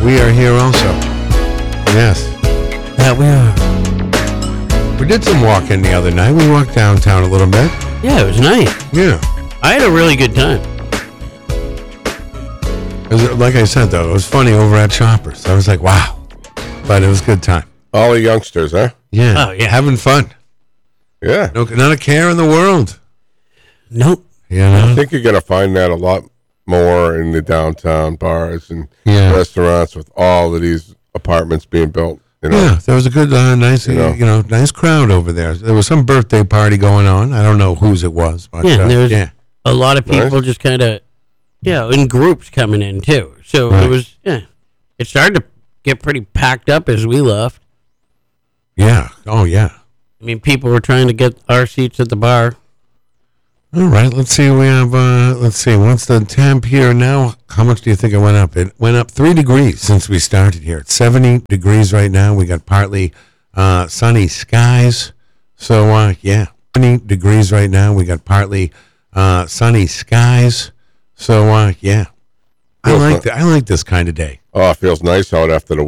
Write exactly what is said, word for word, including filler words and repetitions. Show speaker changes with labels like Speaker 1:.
Speaker 1: we are here also. Yes.
Speaker 2: Yeah, we are.
Speaker 1: We did some walking the other night. We walked downtown a little bit.
Speaker 2: Yeah, it was nice.
Speaker 1: Yeah.
Speaker 2: I had a really good time.
Speaker 1: It was, like I said, though, it was funny over at Shoppers. I was like, wow. But it was a good time.
Speaker 3: All the youngsters, huh?
Speaker 1: Yeah.
Speaker 2: Oh, yeah.
Speaker 1: Having fun.
Speaker 3: Yeah.
Speaker 1: No, not a care in the world.
Speaker 2: Nope.
Speaker 1: You
Speaker 3: I
Speaker 1: know?
Speaker 3: think you're going to find that a lot more in the downtown bars and
Speaker 1: Yeah.
Speaker 3: restaurants with all of these apartments being built. You know?
Speaker 1: Yeah, there was a good, uh, nice,
Speaker 3: You
Speaker 1: you
Speaker 3: know.
Speaker 1: know. nice crowd over there. There was some birthday party going on. I don't know whose it was, but
Speaker 2: Yeah,
Speaker 1: uh,
Speaker 2: there was
Speaker 1: yeah.
Speaker 2: a lot of people
Speaker 3: Nice.
Speaker 2: just kind of, yeah, in groups coming in too. So
Speaker 1: Right.
Speaker 2: it was, yeah, it started to get pretty packed up as we left.
Speaker 1: Yeah. Oh, yeah.
Speaker 2: I mean, people were trying to get our seats at the bar.
Speaker 1: All right, let's see. We have, uh, let's see, what's the temp here now? How much do you think it went up? It went up three degrees since we started here. It's seventy degrees right now. We got partly uh, sunny skies. So, uh, yeah, seventy degrees right now. We got partly uh, sunny skies. So, uh, yeah, I
Speaker 3: Feels
Speaker 1: like
Speaker 3: like-
Speaker 1: th- I like this kind of day.
Speaker 3: Oh, it feels nice out after the